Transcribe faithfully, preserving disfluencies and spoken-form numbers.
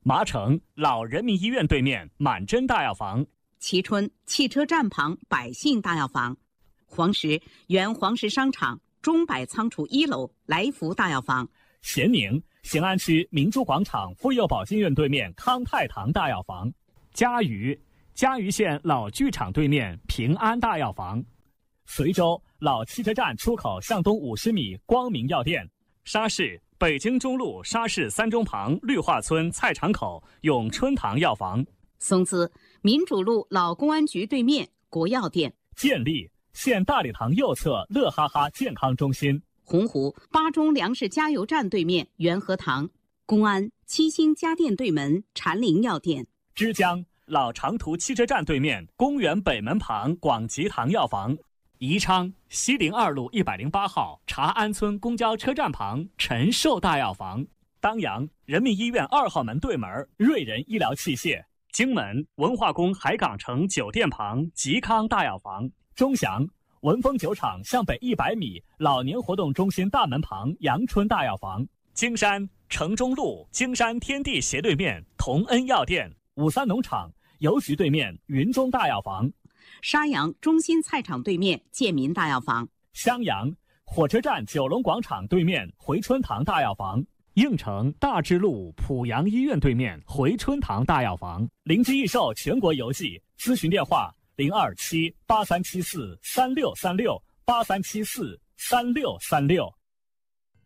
麻城老人民医院对面满珍大药房， 蕲春汽车站旁百信大药房，黄石原黄石商场中百仓储一楼来福大药房， 咸宁咸安区明珠广场妇幼保健院对面康泰堂大药房，嘉鱼嘉鱼县老剧场对面平安大药房，随州老汽车站出口向东五十米光明药店，沙市北京中路沙市三中旁绿化村菜场口永春堂药房， 松滋民主路老公安局对面国药店， 建立县大礼堂右侧乐哈哈健康中心， 洪湖巴中粮食加油站对面元和堂，公安七星家电对门禅林药店， 枝江老长途汽车站对面公园北门旁广吉堂药房，宜昌西陵二路一百零八号茶安村公交车站旁陈寿大药房，当阳人民医院二号门对门瑞仁医疗器械，荆门文化宫海港城酒店旁吉康大药房，钟祥文峰酒厂向北一百米老年活动中心大门旁阳春大药房，京山城中路京山天地斜对面同恩药店，五三农场邮局对面云中大药房， 沙阳中心菜场对面建民大药房， 襄阳火车站九龙广场对面回春堂大药房，应城大智路濮阳医院对面回春堂大药房，灵机益寿全国邮寄，咨询电话零二七八三七四三六三六八三七四三六三六。